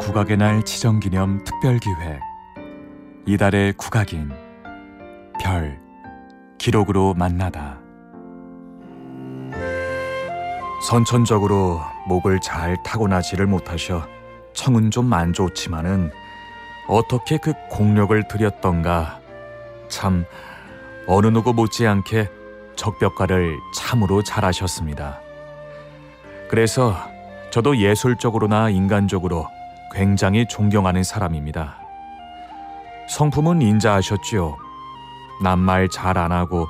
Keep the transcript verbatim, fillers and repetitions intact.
국악의 날 지정기념 특별기획 이달의 국악인 별 기록으로 만나다. 선천적으로 목을 잘 타고나지를 못하셔 청은 좀 안 좋지만은 어떻게 그 공력을 들였던가. 참 어느 누구 못지않게 적벽가를 참으로 잘하셨습니다. 그래서 저도 예술적으로나 인간적으로 굉장히 존경하는 사람입니다. 성품은 인자하셨지요. 남말 잘 안 하고